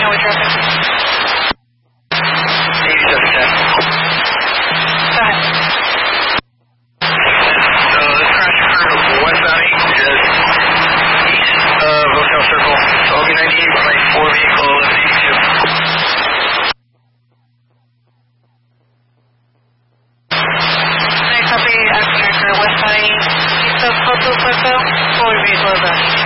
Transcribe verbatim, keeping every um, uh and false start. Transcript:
highway traffic. eighty-seven ten. Go ahead. So this crash occurred westbound just east of Hotel Circle. So L B ninety-eight point four vehicle eleven eighty-two. I copy accident occurred westbound east of Hotel Circle. Forward vehicle is up.